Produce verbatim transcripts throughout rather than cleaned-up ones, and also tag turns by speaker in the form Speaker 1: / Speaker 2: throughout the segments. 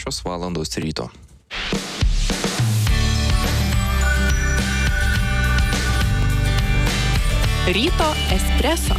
Speaker 1: šešios valandos ryto.
Speaker 2: Ryto espreso.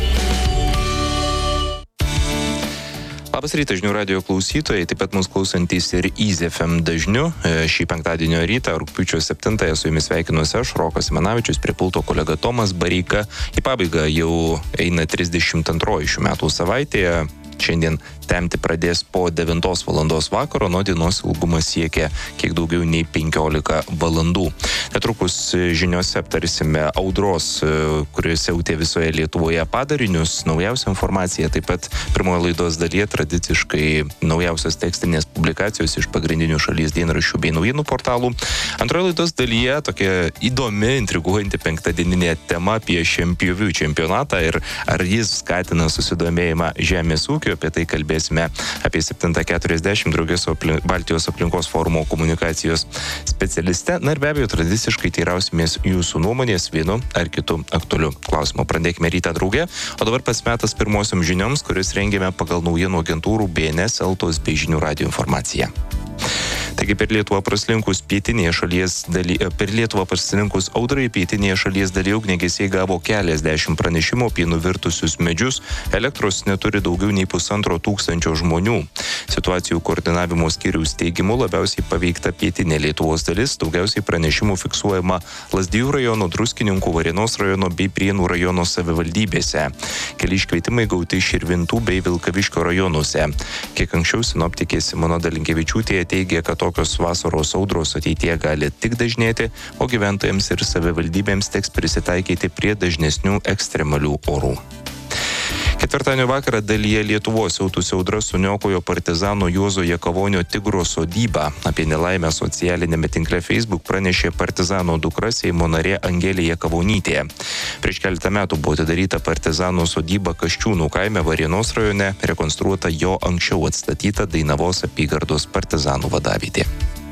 Speaker 1: Labas rytas žinių radijo klausytojai, taip pat mūsų klausantys ir Easy F M dažniu. Šį penktadienio rytą, rugpjūčio septintąją, su jumis sveikinuosi aš, Rokas Simanavičius, prie pulto kolega Tomas Bareika. Į pabaigą jau eina trisdešimt antroji šių metų savaitėje. Šiandien temti pradės po devintos valandos vakaro, nuo dienos ilgumas siekia kiek daugiau nei penkiolika valandų. Netrukus žiniose aptarsime audros, kuris siautė visoje Lietuvoje, padarinius, naujausią informaciją, taip pat pirmoje laidos dalyje tradiciškai naujausios tekstinės publikacijos iš pagrindinių šalies dienraščių bei naujienų portalų. Antroje laidos dalyje tokia įdomi, intriguojanti penktadieninė tema apie šienpjovių čempionatą ir ar jis skatina susidomėjimą žemės ūkio. Apie tai kalbėsime apie septintą keturiasdešimt draugė su Baltijos aplinkos forumo komunikacijos specialiste. Na ir be abejo, tradiciškai teirausimės jūsų nuomonės vienu ar kitu aktualiu klausimu. Pradėkime rytą draugė, o dabar pats metas pirmosiom žinioms, kuris rengėme pagal naujienų agentūrų B N S, Eltos bei Žinių radijo informaciją. Taigi per Lietuvą praslinkus pietinėje šalies dalyje, per Lietuvą praslinkus audrai pietinėje šalies dalyje ugniagesiai gavo keliasdešimt pranešimų apie nuvirtusius medžius, elektros neturi daugiau nei pusantro tūkstančio žmonių. Situacijų koordinavimo skyriaus teigimu labiausiai paveikta pietinė Lietuvos dalis, daugiausiai pranešimų fiksuojama Lazdijų rajono, Druskininkų, Varėnos rajono bei Prienų rajono savivaldybėse. Keli iškvietimai gauti Širvintų bei Vilkaviškio rajonuose. Kiek anksčiau sinoptikė Simona Dalinkevičiūtė teigia, kad tokios vasaros audros ateityje gali tik dažnėti, o gyventojams ir savivaldybėms teks prisitaikyti prie dažnesnių ekstremalių orų. Ketvirtadienio vakarą dalyje Lietuvos siautusi audra suniokojo partizano Juozo Jakavonio Tigro sodybą. Apie nelaimę socialinėme tinkle Facebook pranešė partizano dukra Seimo narė Angelė Jakavonytė. Prieš keletą metų buvo atidaryta partizano sodyba Kaščiūnų kaime Varėnos rajone, rekonstruota jo anksčiau atstatyta Dainavos apygardos partizanų vadavietė.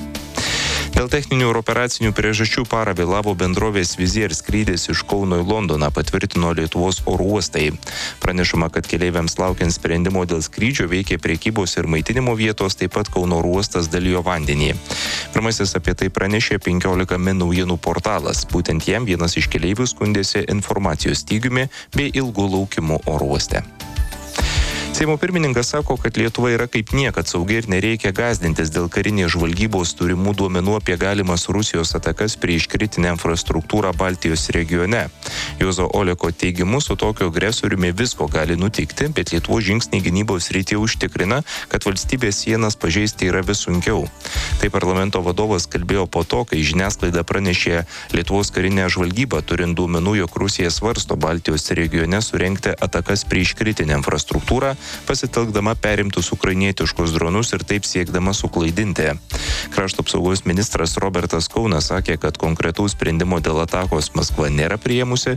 Speaker 1: Dėl techninių ir operacinių priežasčių parą vėlavo bendrovės Vizier skrydis iš Kauno į Londoną, patvirtino Lietuvos oro uostai. Pranešama, kad keleiviams laukiant sprendimo dėl skrydžio veikė prekybos ir maitinimo vietos, taip pat Kauno oro uostas dalijo vandenį. Pirmasis apie tai pranešė penkiolika min naujienų portalas. Būtent jam vienas iš keleivių skundėsi informacijos stygiumi bei ilgų laukimų oro uoste. Seimo pirmininkas sako, kad Lietuva yra kaip niekad saugi ir nereikia gąsdintis dėl karinės žvalgybos turimų duomenų apie galimas Rusijos atakas prieš kritinę infrastruktūrą Baltijos regione. Juozo Oleko teigimu, su tokiu agresoriumi visko gali nutikti, bet Lietuvos žingsniai gynybos srityje užtikrina, kad valstybės sienas pažeisti yra vis sunkiau. Tai parlamento vadovas kalbėjo po to, kai žiniasklaida pranešė Lietuvos karinę žvalgybą, turint duomenų, jog Rusija svarsto Baltijos regione surengti atakas prieš kritinę infrastruktūrą, pasitelkdama perimtus ukrainietiškus dronus ir taip siekdama suklaidinti. Krašto apsaugos ministras Robertas Kaunas sakė, kad konkretaus sprendimo dėl atakos Maskva nėra priėmusi,